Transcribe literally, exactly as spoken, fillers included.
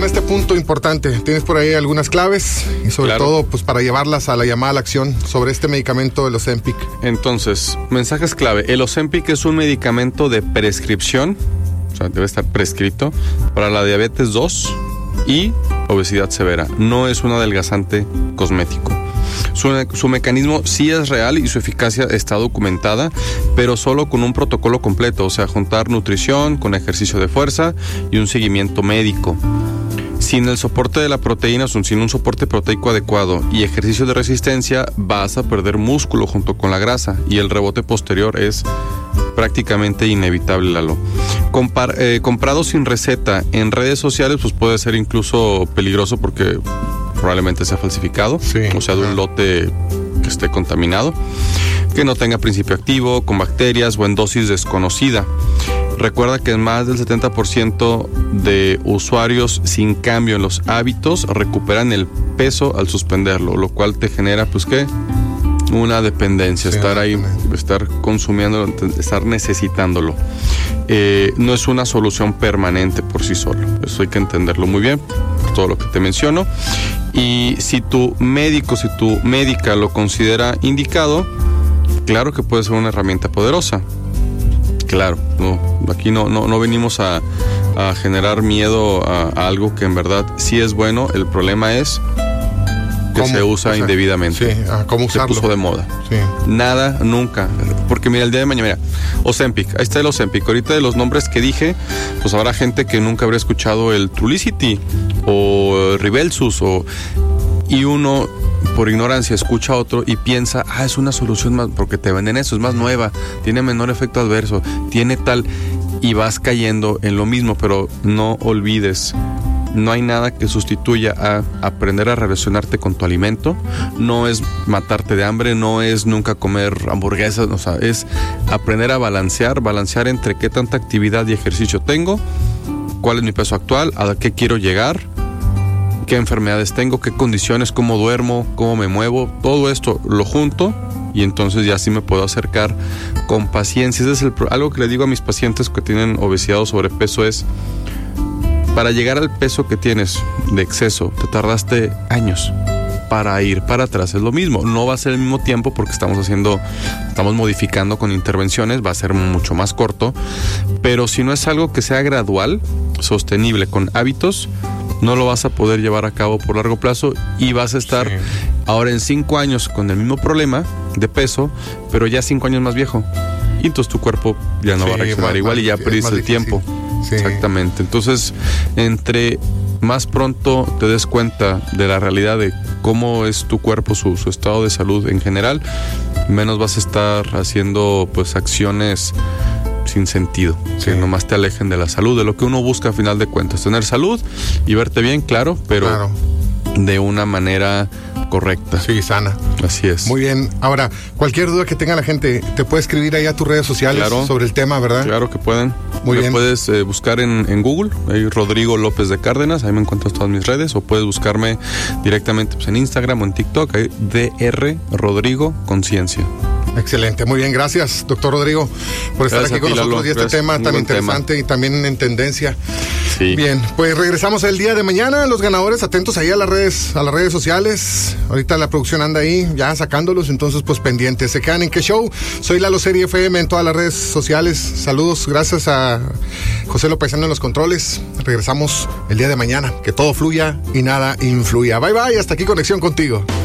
En este punto importante, tienes por ahí algunas claves y sobre Claro. todo pues para llevarlas a la llamada a la acción sobre este medicamento del Ozempic. Entonces, mensajes clave. El Ozempic es un medicamento de prescripción, o sea, debe estar prescrito para la diabetes dos y obesidad severa. No es un adelgazante cosmético. Su, su mecanismo sí es real y su eficacia está documentada, pero solo con un protocolo completo, o sea, juntar nutrición con ejercicio de fuerza y un seguimiento médico. Sin el soporte de la proteína, sin un soporte proteico adecuado y ejercicio de resistencia, vas a perder músculo junto con la grasa y el rebote posterior es prácticamente inevitable, Lalo. Compar, eh, comprado sin receta en redes sociales, pues puede ser incluso peligroso porque probablemente sea falsificado, Sí. o sea, de un lote que esté contaminado, que no tenga principio activo, con bacterias o en dosis desconocida. Recuerda que más del setenta por ciento de usuarios sin cambio en los hábitos recuperan el peso al suspenderlo, lo cual te genera, pues, ¿qué? Una dependencia, Sí, estar ahí, dependencia. estar consumiéndolo, estar necesitándolo. Eh, no es una solución permanente por sí solo. Eso hay que entenderlo muy bien, por todo lo que te menciono. Y si tu médico, si tu médica lo considera indicado, claro que puede ser una herramienta poderosa. Claro, no, aquí no, no, no venimos a, a generar miedo a, a algo que en verdad sí es bueno. El problema es que ¿Cómo? se usa O sea, indebidamente. sí, ah, ¿cómo Se usarlo? puso de moda. Sí. Nada, nunca. Porque mira, el día de mañana, mira, Ozempic, ahí está el Ozempic. Ahorita de los nombres que dije, pues habrá gente que nunca habría escuchado el Trulicity o Rybelsus o... Y uno, por ignorancia, escucha otro y piensa, ah, es una solución más, porque te venden eso, es más nueva, tiene menor efecto adverso, tiene tal, y vas cayendo en lo mismo, pero no olvides, no hay nada que sustituya a aprender a relacionarte con tu alimento, no es matarte de hambre, no es nunca comer hamburguesas, o sea, es aprender a balancear, balancear entre qué tanta actividad y ejercicio tengo, cuál es mi peso actual, a qué quiero llegar, qué enfermedades tengo, qué condiciones, cómo duermo, cómo me muevo, todo esto lo junto y entonces ya sí me puedo acercar con paciencia. Ese es el, algo que le digo a mis pacientes que tienen obesidad o sobrepeso es, para llegar al peso que tienes de exceso, te tardaste años. Para ir para atrás es lo mismo, no va a ser el mismo tiempo porque estamos haciendo, estamos modificando con intervenciones, va a ser mucho más corto, pero si no es algo que sea gradual, sostenible, con hábitos, no lo vas a poder llevar a cabo por largo plazo y vas a estar Sí. ahora en cinco años con el mismo problema de peso, pero ya cinco años más viejo. Y entonces tu cuerpo ya no Sí, va a reaccionar más- igual y ya más- perdiste es más el difícil. tiempo. Sí. Exactamente. Entonces, entre más pronto te des cuenta de la realidad de cómo es tu cuerpo, su, su estado de salud en general, menos vas a estar haciendo pues acciones sin sentido, Sí. que nomás te alejen de la salud, de lo que uno busca a final de cuentas, tener salud y verte bien, claro, pero Claro. de una manera correcta. Sí, sana. Así es. Muy bien. Ahora, cualquier duda que tenga la gente, te puede escribir ahí a tus redes sociales Claro. sobre el tema, ¿verdad? Claro que pueden. Muy me bien. puedes eh, buscar en, en Google, ahí Rodrigo López de Cárdenas, ahí me encuentras todas mis redes, o puedes buscarme directamente pues, en Instagram o en TikTok, ahí D R Rodrigo Conciencia. Excelente, muy bien, gracias, doctor Rodrigo, por estar Gracias aquí a con ti, nosotros Lalo. y este Gracias. tema Muy tan buen tema. interesante y también en tendencia. Sí. Bien, pues regresamos el día de mañana, los ganadores atentos ahí a las redes, a las redes sociales. Ahorita la producción anda ahí ya sacándolos, entonces pues pendientes. Se quedan en Qué Show. Soy Lalo Serie F M en todas las redes sociales. Saludos, gracias a José López en los controles. Regresamos el día de mañana, que todo fluya y nada influya. Bye bye, hasta aquí Conexión Contigo.